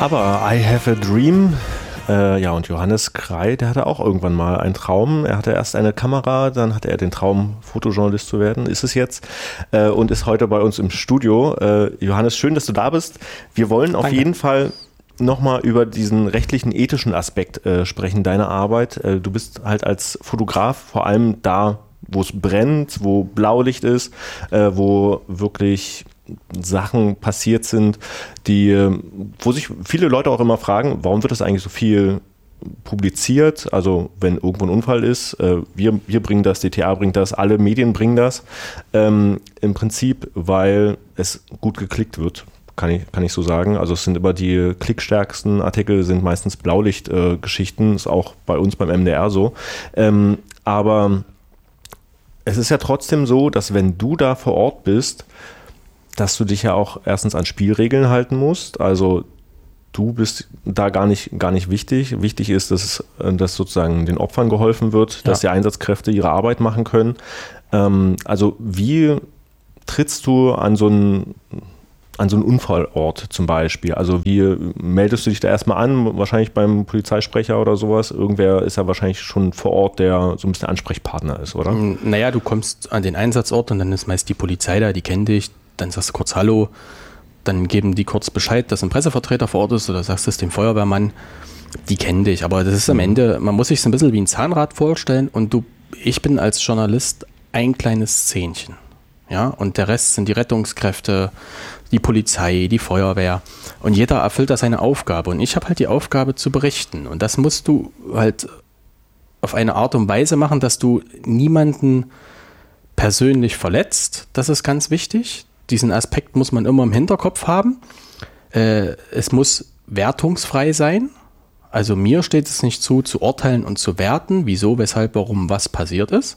Aber I Have a Dream, und Johannes Krey, der hatte auch irgendwann mal einen Traum. Er hatte erst eine Kamera, dann hatte er den Traum, Fotojournalist zu werden, ist es jetzt, und ist heute bei uns im Studio. Johannes, schön, dass du da bist. Wir wollen auf jeden Fall nochmal über diesen rechtlichen, ethischen Aspekt sprechen, deiner Arbeit. Du bist halt als Fotograf vor allem da, wo es brennt, wo Blaulicht ist, wo wirklich Sachen passiert sind, wo sich viele Leute auch immer fragen, warum wird das eigentlich so viel publiziert? Also wenn irgendwo ein Unfall ist, wir bringen das, DTA bringt das, alle Medien bringen das, im Prinzip, weil es gut geklickt wird. Kann ich so sagen. Also es sind immer die klickstärksten Artikel, sind meistens Blaulicht-Geschichten, ist auch bei uns beim MDR so. Aber es ist ja trotzdem so, dass wenn du da vor Ort bist, dass du dich ja auch erstens an Spielregeln halten musst. Also du bist da gar nicht wichtig. Wichtig ist, dass sozusagen den Opfern geholfen wird, dass die Einsatzkräfte ihre Arbeit machen können. Also wie trittst du an so einen Unfallort zum Beispiel? Also wie meldest du dich da erstmal an? Wahrscheinlich beim Polizeisprecher oder sowas. Irgendwer ist ja wahrscheinlich schon vor Ort, der so ein bisschen Ansprechpartner ist, oder? Naja, du kommst an den Einsatzort und dann ist meist die Polizei da, die kennt dich. Dann sagst du kurz Hallo, dann geben die kurz Bescheid, dass ein Pressevertreter vor Ort ist oder sagst es dem Feuerwehrmann, die kennen dich. Aber das ist am Ende, man muss sich so ein bisschen wie ein Zahnrad vorstellen und ich bin als Journalist ein kleines Zähnchen. Ja? Und der Rest sind die Rettungskräfte, die Polizei, die Feuerwehr und jeder erfüllt da seine Aufgabe und ich habe halt die Aufgabe zu berichten und das musst du halt auf eine Art und Weise machen, dass du niemanden persönlich verletzt, das ist ganz wichtig. Diesen Aspekt muss man immer im Hinterkopf haben. Es muss wertungsfrei sein. Also mir steht es nicht zu urteilen und zu werten, wieso, weshalb, warum, was passiert ist.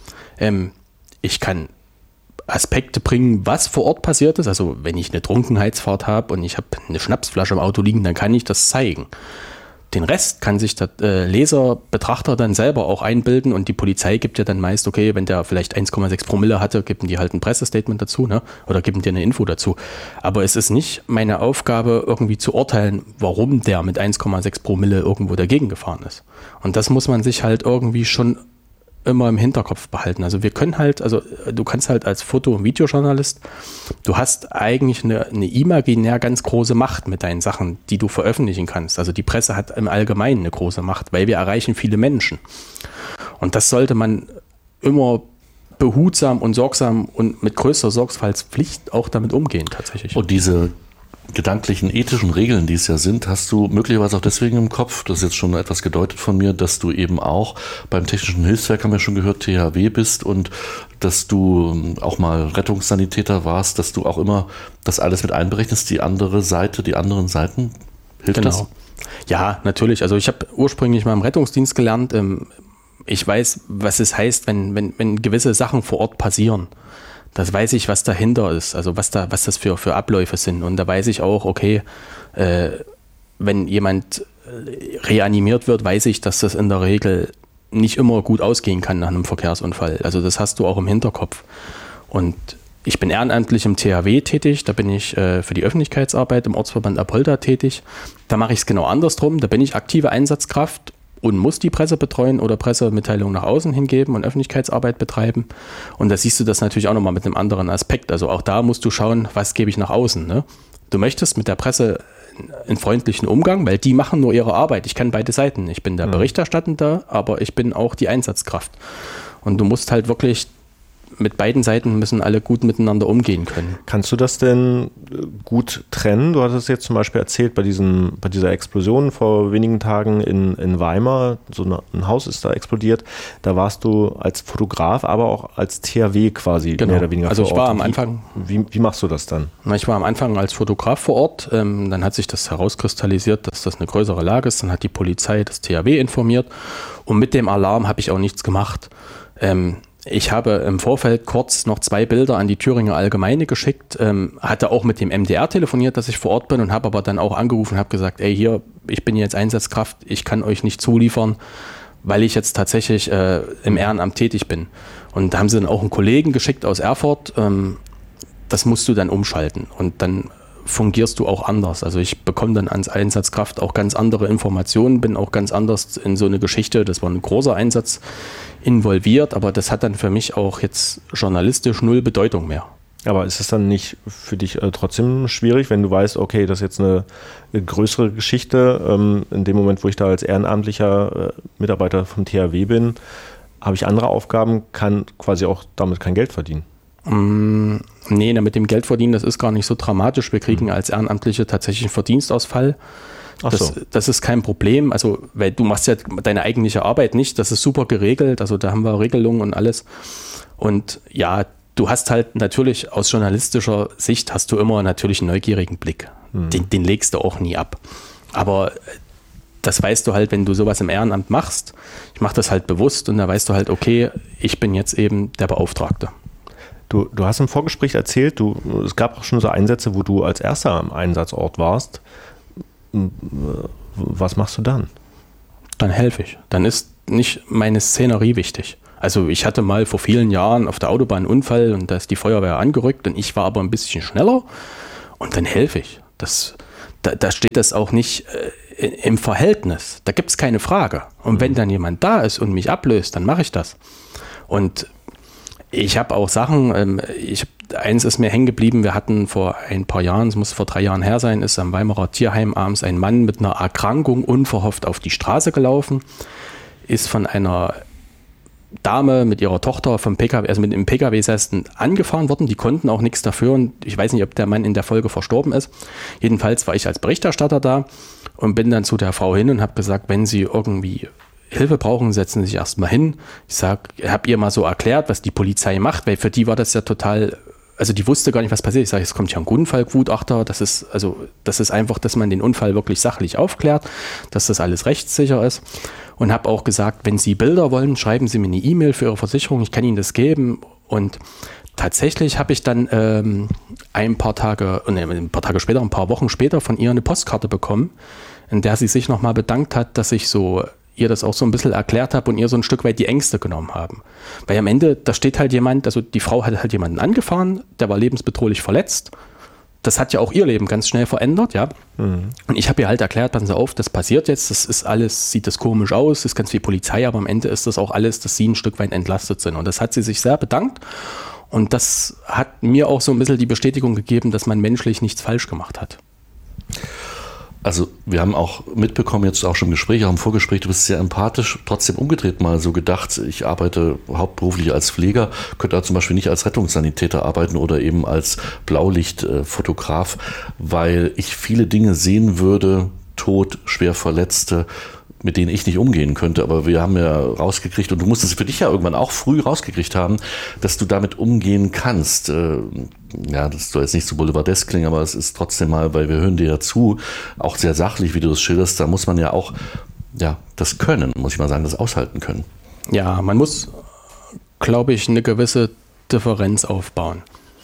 Ich kann Aspekte bringen, was vor Ort passiert ist. Also wenn ich eine Trunkenheitsfahrt habe und ich habe eine Schnapsflasche im Auto liegen, dann kann ich das zeigen. Den Rest kann sich der Leser, Betrachter dann selber auch einbilden und die Polizei gibt ja dann meist, okay, wenn der vielleicht 1,6 Promille hatte, geben die halt ein Pressestatement dazu, ne? Oder geben dir eine Info dazu. Aber es ist nicht meine Aufgabe, irgendwie zu urteilen, warum der mit 1,6 Promille irgendwo dagegen gefahren ist. Und das muss man sich halt irgendwie schon immer im Hinterkopf behalten. Also du kannst halt als Foto- und Videojournalist, du hast eigentlich eine imaginär ganz große Macht mit deinen Sachen, die du veröffentlichen kannst. Also die Presse hat im Allgemeinen eine große Macht, weil wir erreichen viele Menschen. Und das sollte man immer behutsam und sorgsam und mit größter Sorgfaltspflicht auch damit umgehen tatsächlich. Und diese gedanklichen, ethischen Regeln, die es ja sind, hast du möglicherweise auch deswegen im Kopf, das ist jetzt schon etwas gedeutet von mir, dass du eben auch beim Technischen Hilfswerk, haben wir schon gehört, THW bist und dass du auch mal Rettungssanitäter warst, dass du auch immer das alles mit einberechnest, die anderen Seiten, hilft das? Ja, natürlich. Also ich habe ursprünglich mal im Rettungsdienst gelernt, ich weiß, was es heißt, wenn gewisse Sachen vor Ort passieren. Das weiß ich, was dahinter ist, also was das für Abläufe sind. Und da weiß ich auch, okay, wenn jemand reanimiert wird, weiß ich, dass das in der Regel nicht immer gut ausgehen kann nach einem Verkehrsunfall. Also das hast du auch im Hinterkopf. Und ich bin ehrenamtlich im THW tätig, da bin ich für die Öffentlichkeitsarbeit im Ortsverband Apolda tätig. Da mache ich es genau andersrum, da bin ich aktive Einsatzkraft und muss die Presse betreuen oder Pressemitteilungen nach außen hingeben und Öffentlichkeitsarbeit betreiben. Und da siehst du das natürlich auch nochmal mit einem anderen Aspekt. Also auch da musst du schauen, was gebe ich nach außen. Ne? Du möchtest mit der Presse einen freundlichen Umgang, weil die machen nur ihre Arbeit. Ich kann beide Seiten. Ich bin der Berichterstattende, aber ich bin auch die Einsatzkraft. Und du musst halt wirklich mit beiden Seiten müssen alle gut miteinander umgehen können. Kannst du das denn gut trennen? Du hattest jetzt zum Beispiel erzählt, bei dieser Explosion vor wenigen Tagen in Weimar, ein Haus ist da explodiert, da warst du als Fotograf, aber auch als THW quasi mehr oder weniger vor Ort. Also ich war am Anfang. Wie machst du das dann? Ich war am Anfang als Fotograf vor Ort, dann hat sich das herauskristallisiert, dass das eine größere Lage ist, dann hat die Polizei das THW informiert und mit dem Alarm habe ich auch nichts gemacht. Ich habe im Vorfeld kurz noch 2 Bilder an die Thüringer Allgemeine geschickt, hatte auch mit dem MDR telefoniert, dass ich vor Ort bin und habe aber dann auch angerufen und habe gesagt, hier, ich bin jetzt Einsatzkraft, ich kann euch nicht zuliefern, weil ich jetzt tatsächlich im Ehrenamt tätig bin. Und da haben sie dann auch einen Kollegen geschickt aus Erfurt, das musst du dann umschalten. Und dann fungierst du auch anders. Also ich bekomme dann als Einsatzkraft auch ganz andere Informationen, bin auch ganz anders in so eine Geschichte. Das war ein großer Einsatz involviert, aber das hat dann für mich auch jetzt journalistisch null Bedeutung mehr. Aber ist es dann nicht für dich trotzdem schwierig, wenn du weißt, okay, das ist jetzt eine größere Geschichte, in dem Moment, wo ich da als ehrenamtlicher Mitarbeiter vom THW bin, habe ich andere Aufgaben, kann quasi auch damit kein Geld verdienen? Nee, mit dem Geld verdienen, das ist gar nicht so dramatisch. Wir kriegen als Ehrenamtliche tatsächlich einen Verdienstausfall. Das ist kein Problem, also weil du machst ja deine eigentliche Arbeit nicht, das ist super geregelt, also da haben wir Regelungen und alles. Und ja, du hast halt natürlich aus journalistischer Sicht hast du immer natürlich einen neugierigen Blick. Den legst du auch nie ab. Aber das weißt du halt, wenn du sowas im Ehrenamt machst. Ich mache das halt bewusst und da weißt du halt, okay, ich bin jetzt eben der Beauftragte. Du hast im Vorgespräch erzählt, es gab auch schon so Einsätze, wo du als Erster am Einsatzort warst. Was machst du dann? Dann helfe ich. Dann ist nicht meine Szenerie wichtig. Also ich hatte mal vor vielen Jahren auf der Autobahn einen Unfall und da ist die Feuerwehr angerückt und ich war aber ein bisschen schneller und dann helfe ich. Da steht das auch nicht im Verhältnis. Da gibt es keine Frage. Und wenn dann jemand da ist und mich ablöst, dann mache ich das. Und ich habe auch Sachen, eins ist mir hängen geblieben, wir hatten vor ein paar Jahren, es muss vor 3 Jahren her sein, ist am Weimarer Tierheim abends ein Mann mit einer Erkrankung unverhofft auf die Straße gelaufen, ist von einer Dame mit ihrer Tochter vom PKW, also mit dem PKW angefahren worden, die konnten auch nichts dafür und ich weiß nicht, ob der Mann in der Folge verstorben ist. Jedenfalls war ich als Berichterstatter da und bin dann zu der Frau hin und habe gesagt, wenn Sie irgendwie Hilfe brauchen, setzen Sie sich erstmal hin. Ich habe ihr mal so erklärt, was die Polizei macht, weil für die war das ja total, also die wusste gar nicht, was passiert. Ich sage, es kommt ja ein Unfallgutachter, das ist einfach, dass man den Unfall wirklich sachlich aufklärt, dass das alles rechtssicher ist. Und habe auch gesagt, wenn Sie Bilder wollen, schreiben Sie mir eine E-Mail für Ihre Versicherung, ich kann Ihnen das geben. Und tatsächlich habe ich dann ein paar Wochen später von ihr eine Postkarte bekommen, in der sie sich nochmal bedankt hat, dass ich ihr das auch so ein bisschen erklärt habe und ihr so ein Stück weit die Ängste genommen haben. Weil am Ende, da steht halt jemand, also die Frau hat halt jemanden angefahren, der war lebensbedrohlich verletzt. Das hat ja auch ihr Leben ganz schnell verändert, ja. Und ich habe ihr halt erklärt, passen Sie auf, das passiert jetzt, das ist alles, sieht das komisch aus, ist ganz viel Polizei, aber am Ende ist das auch alles, dass Sie ein Stück weit entlastet sind. Und das hat sie sich sehr bedankt. Und das hat mir auch so ein bisschen die Bestätigung gegeben, dass man menschlich nichts falsch gemacht hat. Also wir haben auch mitbekommen, jetzt auch schon im Gespräch, auch im Vorgespräch, du bist sehr empathisch, trotzdem umgedreht mal so gedacht, ich arbeite hauptberuflich als Pfleger, könnte da zum Beispiel nicht als Rettungssanitäter arbeiten oder eben als Blaulichtfotograf, weil ich viele Dinge sehen würde, tot, schwer Verletzte, mit denen ich nicht umgehen könnte, aber wir haben ja rausgekriegt und du musst es für dich ja irgendwann auch früh rausgekriegt haben, dass du damit umgehen kannst. Ja, das soll jetzt nicht so boulevardesk klingen, aber es ist trotzdem mal, weil wir hören dir ja zu, auch sehr sachlich, wie du das schilderst, da muss man ja auch das können, muss ich mal sagen, das aushalten können. Ja, man muss, glaube ich, eine gewisse Differenz aufbauen.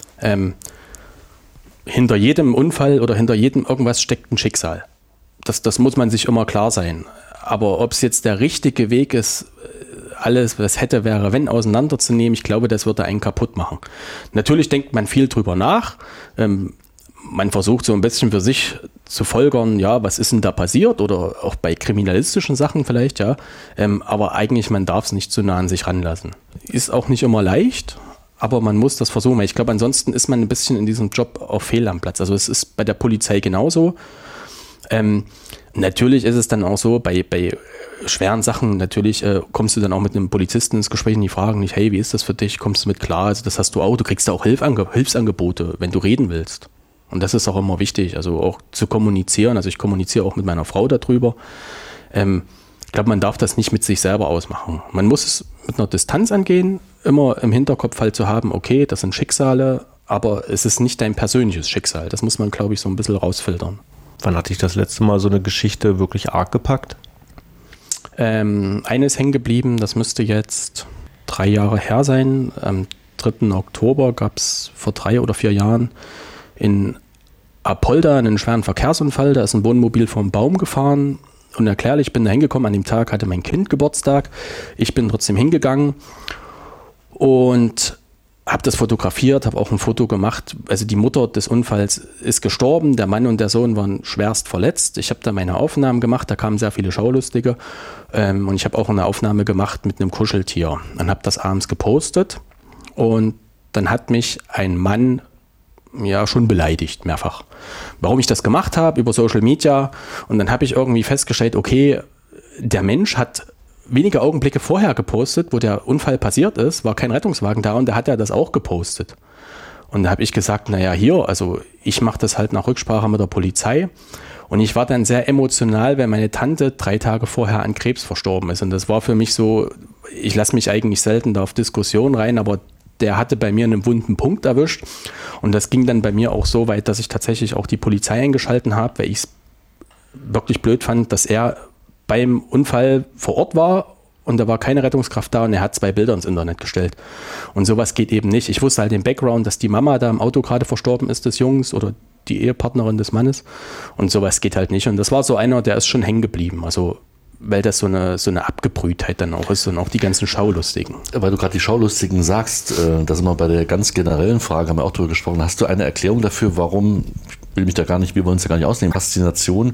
Hinter jedem Unfall oder hinter jedem irgendwas steckt ein Schicksal. Das muss man sich immer klar sein. Aber ob es jetzt der richtige Weg ist, alles, was hätte, wäre, wenn, auseinanderzunehmen, ich glaube, das würde einen kaputt machen. Natürlich denkt man viel drüber nach. Man versucht so ein bisschen für sich zu folgern, ja, was ist denn da passiert? Oder auch bei kriminalistischen Sachen vielleicht, ja. Aber eigentlich, man darf es nicht zu nah an sich ranlassen. Ist auch nicht immer leicht, aber man muss das versuchen. Weil ich glaube, ansonsten ist man ein bisschen in diesem Job auch fehl am Platz. Also es ist bei der Polizei genauso. Natürlich ist es dann auch so, bei schweren Sachen, natürlich kommst du dann auch mit einem Polizisten ins Gespräch und die fragen nicht, hey, wie ist das für dich, kommst du mit klar, also das hast du auch, du kriegst auch Hilfsangebote, wenn du reden willst. Und das ist auch immer wichtig, also auch zu kommunizieren, also ich kommuniziere auch mit meiner Frau darüber. Ich glaube, man darf das nicht mit sich selber ausmachen. Man muss es mit einer Distanz angehen, immer im Hinterkopf halt zu haben, okay, das sind Schicksale, aber es ist nicht dein persönliches Schicksal. Das muss man, glaube ich, so ein bisschen rausfiltern. Wann hatte ich das letzte Mal so eine Geschichte wirklich arg gepackt? Eine ist hängen geblieben, das müsste jetzt 3 Jahre her sein. Am 3. Oktober gab es vor 3 oder 4 Jahren in Apolda einen schweren Verkehrsunfall. Da ist ein Wohnmobil vom Baum gefahren. Unerklärlich, ich bin da hingekommen. An dem Tag hatte mein Kind Geburtstag. Ich bin trotzdem hingegangen und habe das fotografiert, habe auch ein Foto gemacht. Also die Mutter des Unfalls ist gestorben, der Mann und der Sohn waren schwerst verletzt. Ich habe da meine Aufnahmen gemacht, da kamen sehr viele Schaulustige. Und ich habe auch eine Aufnahme gemacht mit einem Kuscheltier. Dann habe das abends gepostet und dann hat mich ein Mann ja schon beleidigt, mehrfach. Warum ich das gemacht habe über Social Media. Und dann habe ich irgendwie festgestellt, okay, der Mensch hat wenige Augenblicke vorher gepostet, wo der Unfall passiert ist, war kein Rettungswagen da und da hat er das auch gepostet. Und da habe ich gesagt, naja, hier, also ich mache das halt nach Rücksprache mit der Polizei. Und ich war dann sehr emotional, weil meine Tante 3 Tage vorher an Krebs verstorben ist. Und das war für mich so, ich lasse mich eigentlich selten da auf Diskussionen rein, aber der hatte bei mir einen wunden Punkt erwischt. Und das ging dann bei mir auch so weit, dass ich tatsächlich auch die Polizei eingeschalten habe, weil ich es wirklich blöd fand, dass er beim Unfall vor Ort war und da war keine Rettungskraft da und er hat 2 Bilder ins Internet gestellt. Und sowas geht eben nicht. Ich wusste halt den Background, dass die Mama da im Auto gerade verstorben ist des Jungs oder die Ehepartnerin des Mannes und sowas geht halt nicht. Und das war so einer, der ist schon hängen geblieben. Also weil das so eine Abgebrühtheit dann auch ist und auch die ganzen Schaulustigen. Weil du gerade die Schaulustigen sagst, da sind wir bei der ganz generellen Frage, haben wir auch drüber gesprochen. Hast du eine Erklärung dafür, warum, wir wollen uns ja gar nicht ausnehmen, Faszination